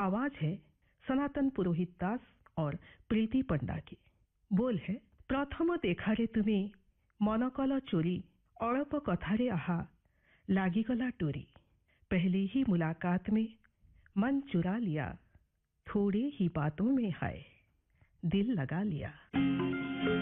आवाज है सनातन पुरोहित दास और प्रीति पंडा की। बोल है प्रथम देखारे तुम्हें मन कल चोरी अड़प कथारे आहा लागिगला टोरी। पहली ही मुलाकात में मन चुरा लिया, थोड़े ही बातों में हाय दिल लगा लिया।